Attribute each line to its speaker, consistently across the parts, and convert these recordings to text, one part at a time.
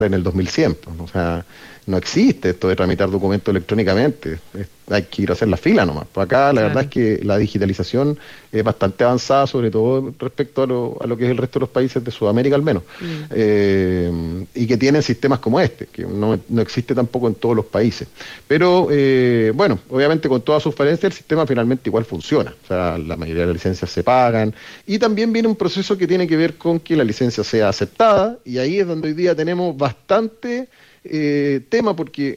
Speaker 1: en el 2100. O sea, no existe esto de tramitar documentos electrónicamente. Hay que ir a hacer la fila nomás. Pues acá la verdad es que la digitalización es bastante avanzada, sobre todo respecto a lo que es el resto de los países de Sudamérica al menos. Y que tienen sistemas como este, que no existe tampoco en todos los países. Pero bueno, obviamente con todas sus falencias el sistema finalmente igual funciona. O sea, la mayoría de las licencias se pagan. Y también viene un proceso que tiene que ver con que la licencia sea aceptada. Y ahí es donde hoy día tenemos bastante tema, porque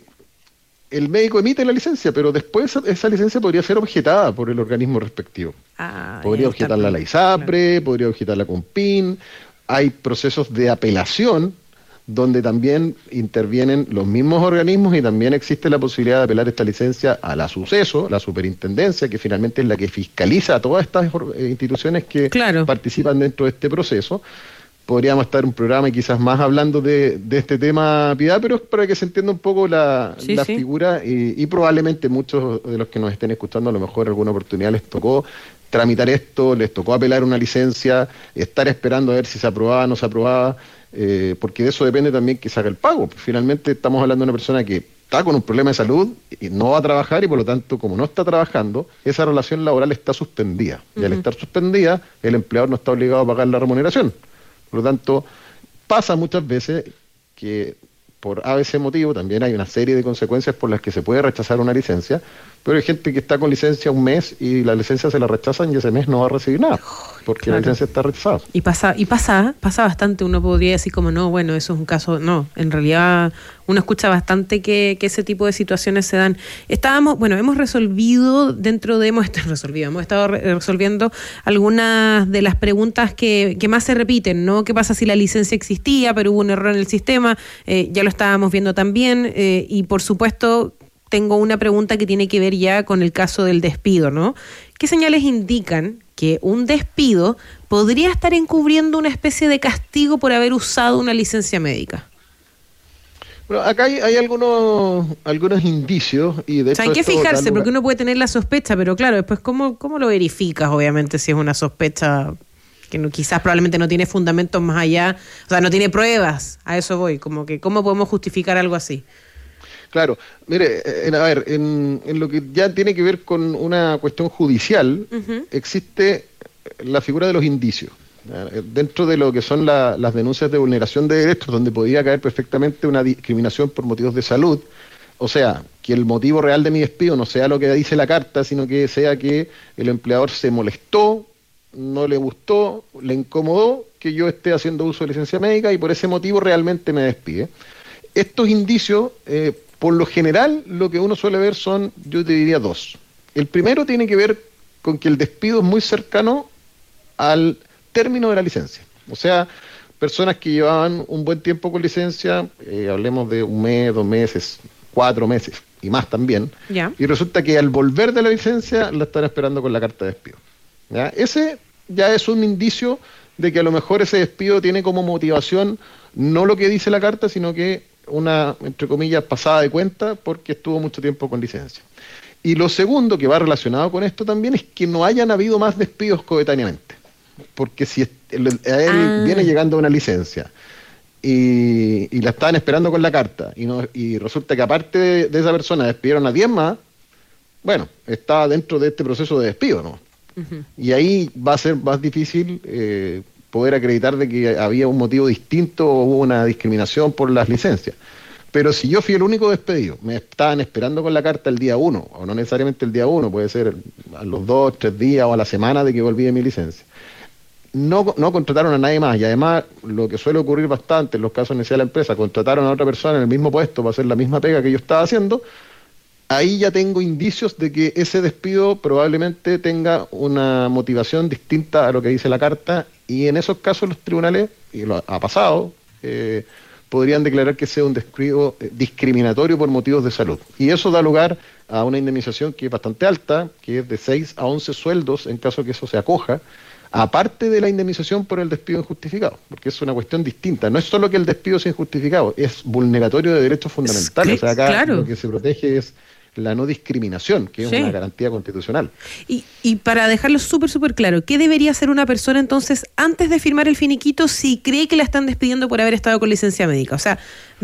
Speaker 1: el médico emite la licencia, pero después esa licencia podría ser objetada por el organismo respectivo. Podría objetarla la ISAPRE, claro. Podría objetarla con PIN. Hay procesos de apelación donde también intervienen los mismos organismos y también existe la posibilidad de apelar esta licencia a la SUCESO, la superintendencia, que finalmente es la que fiscaliza a todas estas instituciones que participan dentro de este proceso. Podríamos estar en un programa y quizás más hablando de este tema, Piedad, pero es para que se entienda un poco la figura y probablemente muchos de los que nos estén escuchando a lo mejor alguna oportunidad les tocó tramitar esto, les tocó apelar una licencia, estar esperando a ver si se aprobaba o no se aprobaba, porque de eso depende también que se haga el pago. Finalmente estamos hablando de una persona que está con un problema de salud y no va a trabajar y por lo tanto, como no está trabajando, esa relación laboral está suspendida. Y al estar suspendida, el empleador no está obligado a pagar la remuneración. Por lo tanto, pasa muchas veces que por ABC motivo también hay una serie de consecuencias por las que se puede rechazar una licencia, pero hay gente que está con licencia un mes y la licencia se la rechazan y ese mes no va a recibir nada, porque la licencia está rechazada.
Speaker 2: Y pasa bastante, uno podría decir como no, bueno, eso es un caso, no, en realidad uno escucha bastante que ese tipo de situaciones se dan. Hemos resolvido hemos estado resolviendo algunas de las preguntas que más se repiten, ¿no? ¿Qué pasa si la licencia existía, pero hubo un error en el sistema? Ya lo estábamos viendo también, y por supuesto tengo una pregunta que tiene que ver ya con el caso del despido, ¿no? ¿Qué señales indican que un despido podría estar encubriendo una especie de castigo por haber usado una licencia médica?
Speaker 1: Bueno, acá hay algunos indicios y de hecho
Speaker 2: hay que fijarse porque uno puede tener la sospecha, pero claro, después ¿cómo lo verificas? Obviamente si es una sospecha que quizás probablemente no tiene fundamentos más allá, o sea, no tiene pruebas, a eso voy, como que ¿cómo podemos justificar algo así?
Speaker 1: Claro, mire, en lo que ya tiene que ver con una cuestión judicial, existe la figura de los indicios. Dentro de lo que son las denuncias de vulneración de derechos, donde podría caer perfectamente una discriminación por motivos de salud, o sea, que el motivo real de mi despido no sea lo que dice la carta, sino que sea que el empleador se molestó, no le gustó, le incomodó que yo esté haciendo uso de licencia médica y por ese motivo realmente me despide. Estos indicios, por lo general, lo que uno suele ver son, yo te diría, dos. El primero tiene que ver con que el despido es muy cercano al término de la licencia. O sea, personas que llevaban un buen tiempo con licencia, hablemos de un mes, 2 meses, 4 meses y más también, y resulta que al volver de la licencia la están esperando con la carta de despido. ¿Ya? Ese ya es un indicio de que a lo mejor ese despido tiene como motivación no lo que dice la carta, sino que una, entre comillas, pasada de cuenta porque estuvo mucho tiempo con licencia. Y lo segundo que va relacionado con esto también es que no hayan habido más despidos coetáneamente. Porque si a él viene llegando una licencia y la estaban esperando con la carta y resulta que aparte de esa persona despidieron a 10 más, bueno, está dentro de este proceso de despido, ¿no? Y ahí va a ser más difícil poder acreditar de que había un motivo distinto o hubo una discriminación por las licencias. Pero si yo fui el único despedido, me estaban esperando con la carta el día 1, o no necesariamente el día 1, puede ser a los 2, 3 días o a la semana de que volví de mi licencia. No contrataron a nadie más y además lo que suele ocurrir bastante en los casos iniciales de la empresa, contrataron a otra persona en el mismo puesto para hacer la misma pega que yo estaba haciendo. Ahí ya tengo indicios de que ese despido probablemente tenga una motivación distinta a lo que dice la carta y en esos casos los tribunales, y lo ha pasado, podrían declarar que sea un despido discriminatorio por motivos de salud. Y eso da lugar a una indemnización que es bastante alta, que es de 6 a 11 sueldos en caso que eso se acoja, aparte de la indemnización por el despido injustificado, porque es una cuestión distinta. No es solo que el despido sea injustificado, es vulneratorio de derechos fundamentales. O sea, acá lo que se protege es la no discriminación, que es una garantía constitucional.
Speaker 2: Y para dejarlo súper claro, ¿qué debería hacer una persona entonces antes de firmar el finiquito si cree que la están despidiendo por haber estado con licencia médica? O sea,